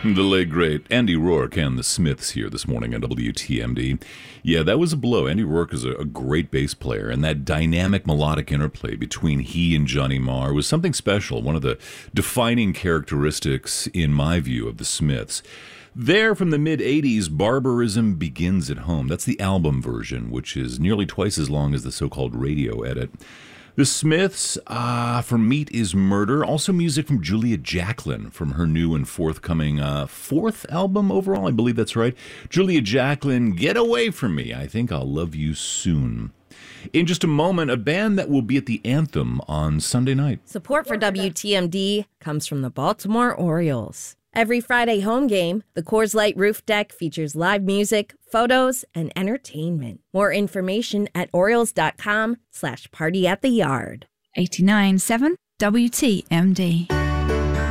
The late, great Andy Rourke and the Smiths here this morning on WTMD. Yeah, that was a blow. Andy Rourke is a great bass player, and that dynamic melodic interplay between he and Johnny Marr was something special, one of the defining characteristics, in my view, of the Smiths. There, from the mid-'80s, Barbarism Begins at Home. That's the album version, which is nearly twice as long as the so-called radio edit. The Smiths, from Meat is Murder. Also music from Julia Jacklin from her new and forthcoming fourth album overall. I believe that's right. Julia Jacklin, Get Away From Me. I Think I'll Love You Soon. In just a moment, a band that will be at the Anthem on Sunday night. Support for WTMD comes from the Baltimore Orioles. Every Friday home game, the Coors Light Roof Deck features live music, photos, and entertainment. More information at Orioles.com/party at the yard. 89.7 WTMD.